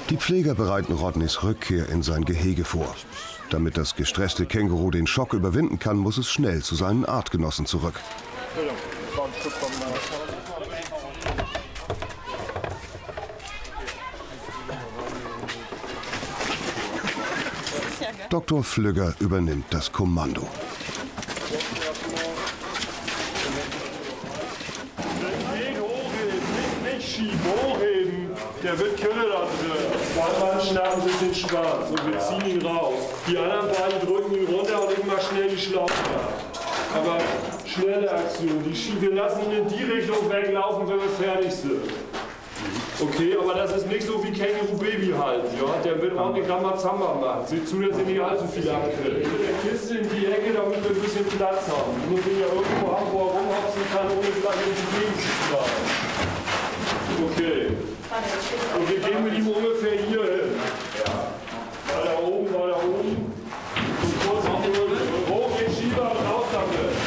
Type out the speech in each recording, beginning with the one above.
Die Pfleger bereiten Rodneys Rückkehr in sein Gehege vor. Damit das gestresste Känguru den Schock überwinden kann, muss es schnell zu seinen Artgenossen zurück. Dr. Flügger übernimmt das Kommando. Nicht schieben, hochheben. Der wird Kölle da drin. Zwei Mann schnappen sich den Schwanz und wir ziehen ihn raus. Die anderen beiden drücken ihn runter und immer schnell die Schlaufe ab. Aber schnelle Aktion. Wir lassen ihn in die Richtung weglaufen, wenn wir fertig sind. Okay, aber das ist nicht so wie Känguru Baby halten, ja? Der wird ordentlich Ramazamba machen. Seht zu, dass ihr nicht allzu viel abkriegt. Mit der Kiste in die Ecke, damit wir ein bisschen Platz haben. Ich muss ihn ja irgendwo haben, wo er rumhopsen kann, ohne gleich in die Gegend zu bleiben. Okay. Und wir gehen mit ihm ungefähr hier hin. Ja. Weiter oben, weiter oben. Und kurz auf den Rücken. Und hoch den Schieber und raus damit.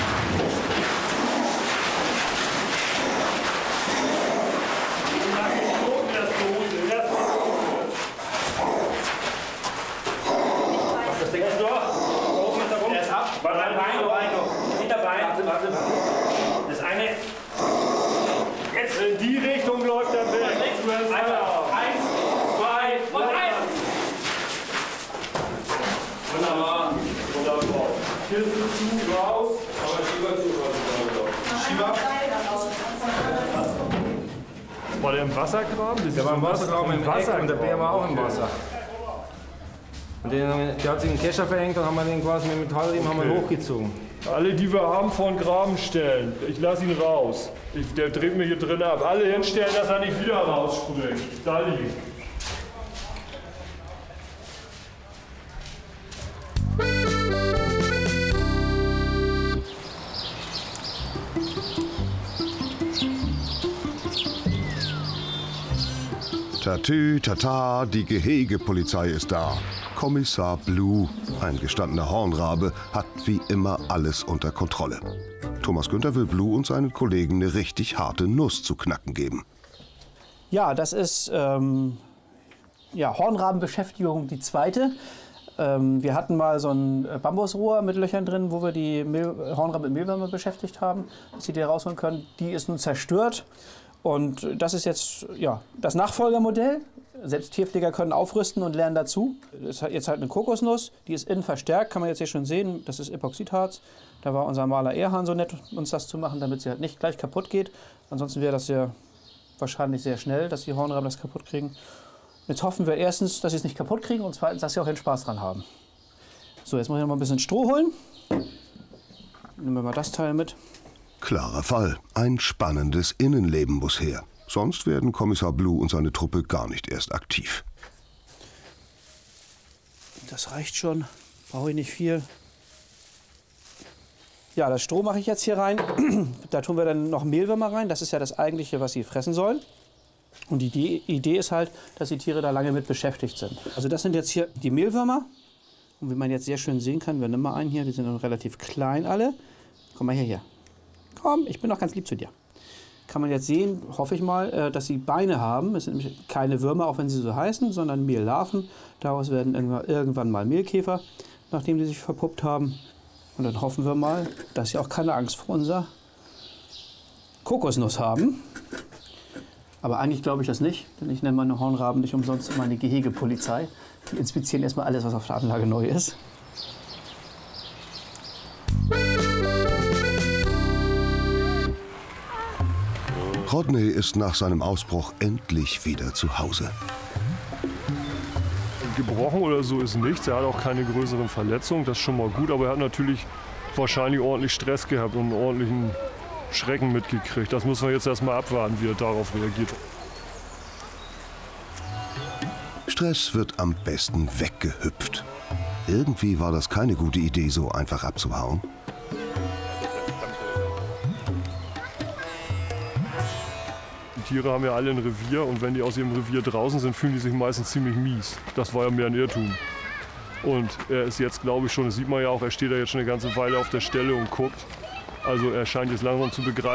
Das eine. Jetzt in die Richtung läuft er weg. Eins, zwei und eins. Wunderbar. Wunderbar. Kiste zu, raus. Aber Schieber. War der im Wassergraben? Der war im Wassergraben im Wasser und der Bär war auch im Wasser. Und der hat sich einen Kescher verhängt, dann haben wir den quasi mit Metallriemen hochgezogen. Alle, die wir haben, vor den Graben stellen. Ich lasse ihn raus. Der dreht mir hier drin ab. Alle hinstellen, dass er nicht wieder rausspringt. Da liegt. Tatü, tata, die Gehegepolizei ist da. Kommissar Blue, ein gestandener Hornrabe, hat wie immer alles unter Kontrolle. Thomas Günther will Blue und seinen Kollegen eine richtig harte Nuss zu knacken geben. Ja, das ist Hornrabenbeschäftigung die zweite. Wir hatten mal so ein Bambusrohr mit Löchern drin, wo wir die Hornraben mit Mehlwürmer beschäftigt haben, dass sie die rausholen können. Die ist nun zerstört. Und das ist jetzt das Nachfolgermodell. Selbst Tierpfleger können aufrüsten und lernen dazu. Das ist jetzt halt eine Kokosnuss, die ist innen verstärkt, kann man jetzt hier schon sehen. Das ist Epoxidharz. Da war unser Maler Erhan so nett, uns das zu machen, damit sie halt nicht gleich kaputt geht. Ansonsten wäre das ja wahrscheinlich sehr schnell, dass die Hornraben das kaputt kriegen. Jetzt hoffen wir erstens, dass sie es nicht kaputt kriegen und zweitens, dass sie auch den Spaß dran haben. So, jetzt muss ich noch mal ein bisschen Stroh holen. Nehmen wir mal das Teil mit. Klarer Fall. Ein spannendes Innenleben muss her. Sonst werden Kommissar Blue und seine Truppe gar nicht erst aktiv. Das reicht schon. Brauche ich nicht viel. Ja, das Stroh mache ich jetzt hier rein. Da tun wir dann noch Mehlwürmer rein. Das ist ja das Eigentliche, was sie fressen sollen. Und die Idee ist halt, dass die Tiere da lange mit beschäftigt sind. Also das sind jetzt hier die Mehlwürmer. Und wie man jetzt sehr schön sehen kann, wir nehmen mal einen hier, die sind noch relativ klein alle. Komm mal her. Komm, ich bin doch ganz lieb zu dir. Kann man jetzt sehen, hoffe ich mal, dass sie Beine haben. Es sind nämlich keine Würmer, auch wenn sie so heißen, sondern Mehllarven. Daraus werden irgendwann mal Mehlkäfer, nachdem sie sich verpuppt haben. Und dann hoffen wir mal, dass sie auch keine Angst vor unserer Kokosnuss haben. Aber eigentlich glaube ich das nicht, denn ich nenne meine Hornraben nicht umsonst immer eine Gehegepolizei. Die inspizieren erstmal alles, was auf der Anlage neu ist. Rodney ist nach seinem Ausbruch endlich wieder zu Hause. Gebrochen oder so ist nichts. Er hat auch keine größeren Verletzungen. Das ist schon mal gut. Aber er hat natürlich wahrscheinlich ordentlich Stress gehabt und einen ordentlichen Schrecken mitgekriegt. Das müssen wir jetzt erstmal abwarten, wie er darauf reagiert. Stress wird am besten weggehüpft. Irgendwie war das keine gute Idee, so einfach abzuhauen. Die Tiere haben ja alle ein Revier und wenn die aus ihrem Revier draußen sind, fühlen die sich meistens ziemlich mies. Das war ja mehr ein Irrtum. Und er ist jetzt, glaube ich schon, das sieht man ja auch, er steht da jetzt schon eine ganze Weile auf der Stelle und guckt. Also er scheint jetzt langsam zu begreifen.